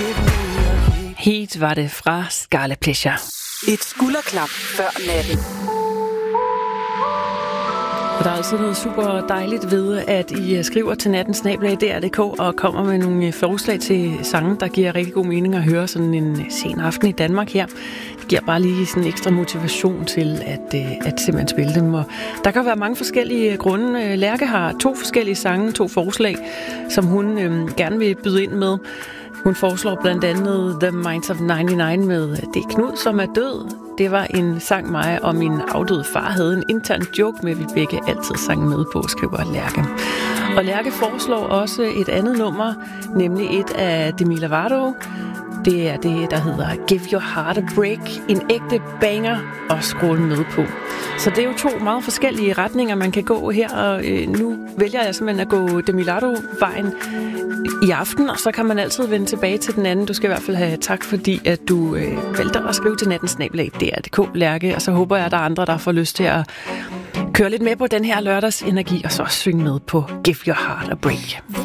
Heat var det fra Scarlet Pleasure. Et skulderklap før natten. Og der er altså noget super dejligt ved, at I skriver til natten@dr.dk og kommer med nogle forslag til sange, der giver rigtig god mening at høre sådan en sen aften i Danmark her. Det giver bare lige sådan en ekstra motivation til at simpelthen spille dem. Og der kan være mange forskellige grunde. Lærke har 2 forskellige sange, 2 forslag, som hun gerne vil byde ind med. Hun foreslår blandt andet The Minds of 99 med Det Knud, som er død. Det var en sang, mig og min afdøde far havde en intern joke med, vi begge altid sang med på, skriver Lærke. Og Lærke foreslår også et andet nummer, nemlig et af Demi Lovato. Det er det, der hedder Give Your Heart a Break. En ægte banger at scrolle med på. Så det er jo 2 meget forskellige retninger, man kan gå her. Og nu vælger jeg simpelthen at gå Demi Lovato-vejen i aften, og så kan man altid vende tilbage til den anden. Du skal i hvert fald have tak, fordi at du valgte at skrive til natten@dr.dk, Lærke. Og så håber jeg, at der er andre, der får lyst til at køre lidt med på den her lørdagsenergi, og så synge med på Give Your Heart a Break.